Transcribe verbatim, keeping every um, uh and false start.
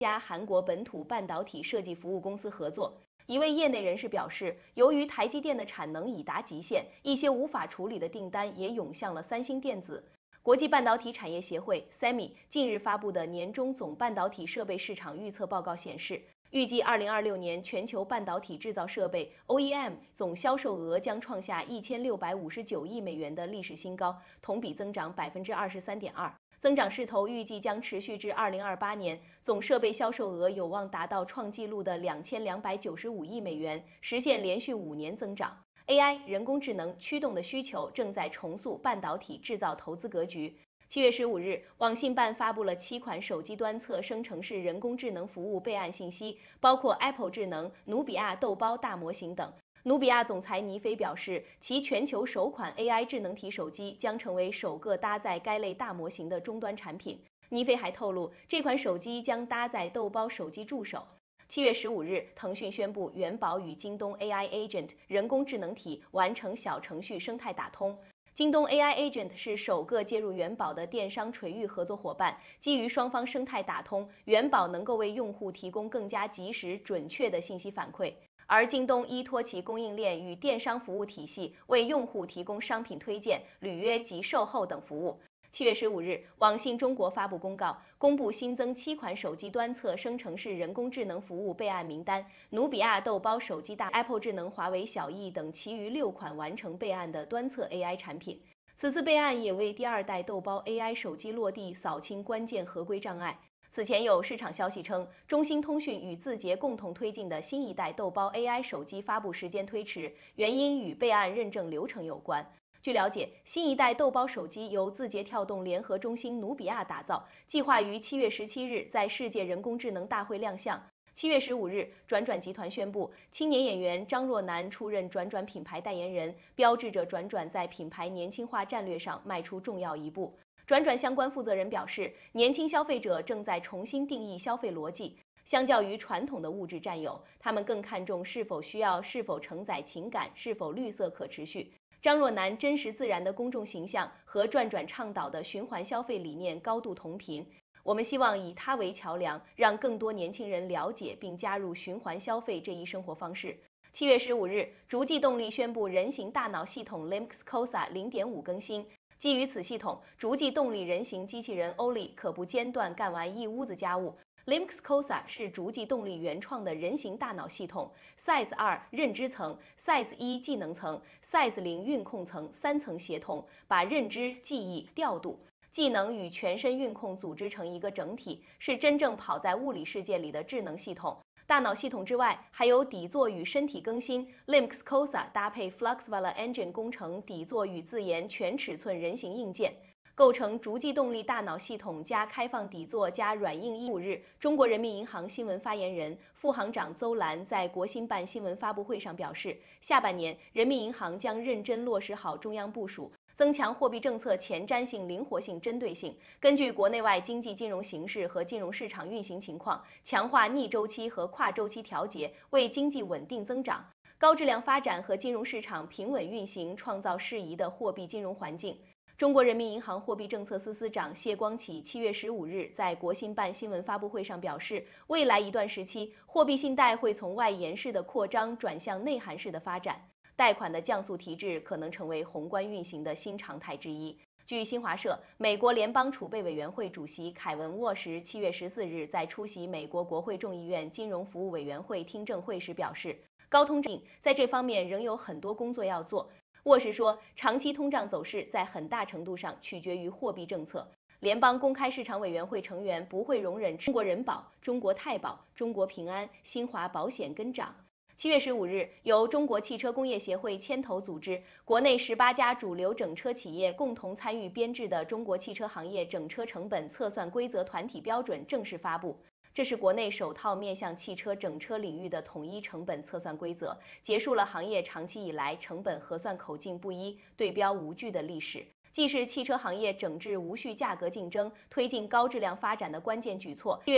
家韩国本土半导体设计服务公司合作。一位业内人士表示，由于台积电的产能已达极限，一些无法处理的订单也涌向了三星电子。国际半导体产业协会 S E M I 近日发布的年中总半导体设备市场预测报告显示，预计二零二六年全球半导体制造设备 O E M 总销售额将创下一千六百五十九亿美元的历史新高，同比增长百分之二十三点二。增长势头预计将持续至二零二八年，总设备销售额有望达到创纪录的两千两百九十五亿美元，实现连续五年增长。A I 人工智能驱动的需求正在重塑半导体制造投资格局。七月十五日，网信办发布了七款手机端侧生成式人工智能服务备案信息，包括 Apple 智能、努比亚豆包大模型等。努比亚总裁倪飞表示，其全球首款 A I 智能体手机将成为首个搭载该类大模型的终端产品。倪飞还透露，这款手机将搭载豆包手机助手。七月十五日，腾讯宣布元宝与京东 A I Agent 人工智能体完成小程序生态打通。京东 A I Agent 是首个接入元宝的电商垂域合作伙伴，基于双方生态打通，元宝能够为用户提供更加及时、准确的信息反馈。而京东依托其供应链与电商服务体系，为用户提供商品推荐、履约及售后等服务。七月十五日，网信中国发布公告，公布新增七款手机端侧生成式人工智能服务备案名单，努比亚豆包手机大、Apple 智能、华为小艺等其余六款完成备案的端侧 A I 产品。此次备案也为第二代豆包 A I 手机落地扫清关键合规障碍。此前有市场消息称，中兴通讯与字节共同推进的新一代豆包 A I 手机发布时间推迟，原因与备案认证流程有关。据了解，新一代豆包手机由字节跳动联合中兴努比亚打造，计划于七月十七日在世界人工智能大会亮相。七月十五日，转转集团宣布，青年演员张若楠出任转转品牌代言人，标志着转转在品牌年轻化战略上迈出重要一步。转转相关负责人表示，年轻消费者正在重新定义消费逻辑，相较于传统的物质占有，他们更看重是否需要、是否承载情感、是否绿色可持续。张若楠真实自然的公众形象和转转倡导的循环消费理念高度同频。我们希望以它为桥梁，让更多年轻人了解并加入循环消费这一生活方式。七月十五日，逐迹动力宣布人形大脑系统 Lynx C O S A 零点五更新。基于此系统，逐迹动力人形机器人 Oli 可不间断干完一屋子家务。Lynx C O S A 是逐迹动力原创的人形大脑系统 ，S I Z E 二认知层、S I Z E 一技能层、S I Z E 零运控层三层协同，把认知、记忆、调度、技能与全身运控组织成一个整体，是真正跑在物理世界里的智能系统。大脑系统之外，还有底座与身体更新 ，Lynx C O S A 搭配 Fluxvala Engine 工程底座与自研全尺寸人形硬件，构成逐迹动力大脑系统加开放底座加软硬一。五日，中国人民银行新闻发言人、副行长邹兰在国新办新闻发布会上表示，下半年人民银行将认真落实好中央部署，增强货币政策前瞻性、灵活性、针对性，根据国内外经济金融形势和金融市场运行情况，强化逆周期和跨周期调节，为经济稳定增长、高质量发展和金融市场平稳运行创造适宜的货币金融环境。中国人民银行货币政策司司长谢光启七月十五日在国新办新闻发布会上表示，未来一段时期，货币信贷会从外延式的扩张转向内涵式的发展。贷款的降速提质可能成为宏观运行的新常态之一。据新华社，美国联邦储备委员会主席凯文·沃什七月十四日在出席美国国会众议院金融服务委员会听证会时表示，高通胀在这方面仍有很多工作要做。沃什说，长期通胀走势在很大程度上取决于货币政策。联邦公开市场委员会成员不会容忍中国人保、中国太保、中国平安、新华保险跟涨。七月十五日，由中国汽车工业协会牵头组织，国内十八家主流整车企业共同参与编制的中国汽车行业整车成本测算规则团体标准正式发布。这是国内首套面向汽车整车领域的统一成本测算规则，结束了行业长期以来成本核算口径不一、对标无据的历史，既是汽车行业整治无序价格竞争、推进高质量发展的关键举措。